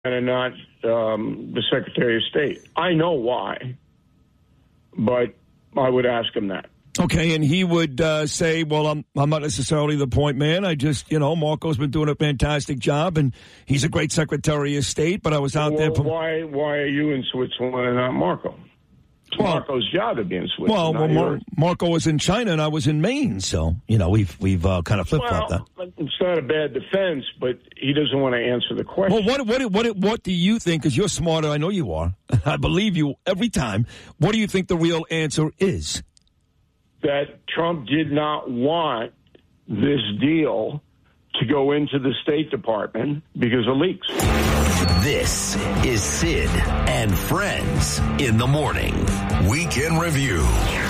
and not the Secretary of State. I know why, but I would ask him that. Okay, and he would say, well, I'm not necessarily the point man. I just, Marco's been doing a fantastic job, and he's a great Secretary of State, but I was out there. Why are you in Switzerland and not Marco? It's Marco's job to be in Switzerland. Well, Marco was in China, and I was in Maine, so, we've kind of flip-flopped that. It's not a bad defense, but he doesn't want to answer the question. Well, what do you think, because you're smarter, I know you are, I believe you every time, what do you think the real answer is? That Trump did not want this deal to go into the State Department because of leaks. This is Sid and Friends in the Morning. Weekend Review.